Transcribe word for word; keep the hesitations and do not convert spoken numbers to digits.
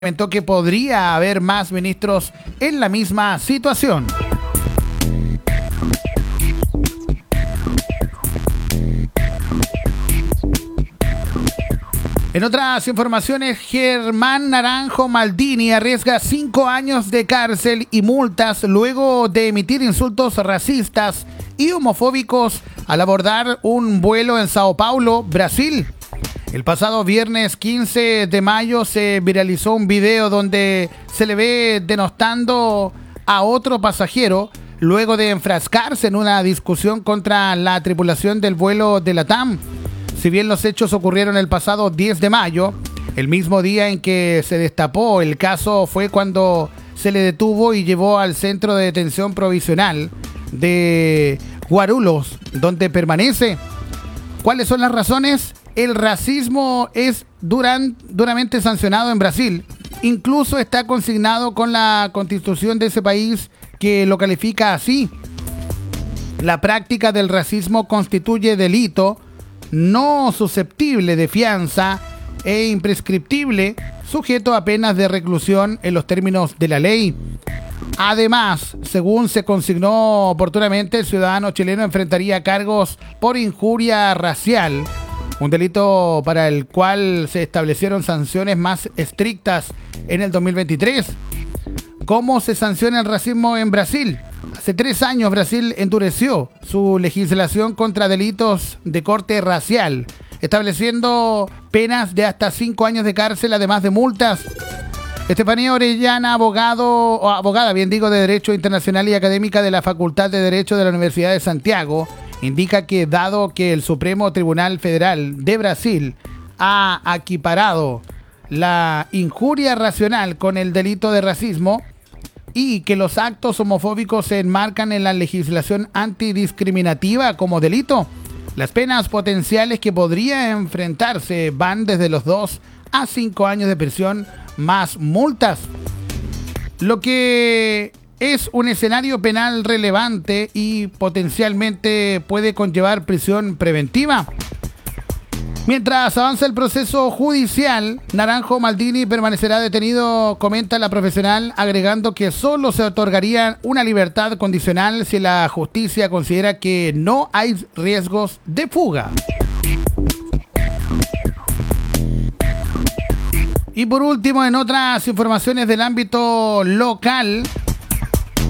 Comentó que podría haber más ministros en la misma situación. En otras informaciones, Germán Naranjo Maldini arriesga cinco años de cárcel y multas luego de emitir insultos racistas y homofóbicos al abordar un vuelo en Sao Paulo, Brasil. El pasado viernes quince de mayo se viralizó un video donde se le ve denostando a otro pasajero luego de enfrascarse en una discusión contra la tripulación del vuelo de LATAM. Si bien los hechos ocurrieron el pasado diez de mayo, el mismo día en que se destapó el caso fue cuando se le detuvo y llevó al centro de detención provisional de Guarulhos, donde permanece. ¿Cuáles son las razones? El racismo es duran, duramente sancionado en Brasil. Incluso está consignado con la constitución de ese país, que lo califica así. La práctica del racismo constituye delito no susceptible de fianza e imprescriptible, sujeto a penas de reclusión en los términos de la ley. Además, según se consignó oportunamente, el ciudadano chileno enfrentaría cargos por injuria racial, un delito para el cual se establecieron sanciones más estrictas en el dos mil veintitrés. ¿Cómo se sanciona el racismo en Brasil? Hace tres años Brasil endureció su legislación contra delitos de corte racial, estableciendo penas de hasta cinco años de cárcel, además de multas. Estefanía Orellana, abogado, o abogada, bien digo, de Derecho Internacional y académica de la Facultad de Derecho de la Universidad de Santiago, indica que dado que el Supremo Tribunal Federal de Brasil ha equiparado la injuria racional con el delito de racismo y que los actos homofóbicos se enmarcan en la legislación antidiscriminativa como delito, las penas potenciales que podría enfrentarse van desde los dos a cinco años de prisión más multas, lo que es un escenario penal relevante y potencialmente puede conllevar prisión preventiva. Mientras avanza el proceso judicial, Naranjo Maldini permanecerá detenido, comenta la profesional, agregando que solo se otorgaría una libertad condicional si la justicia considera que no hay riesgos de fuga. Y por último, en otras informaciones del ámbito local,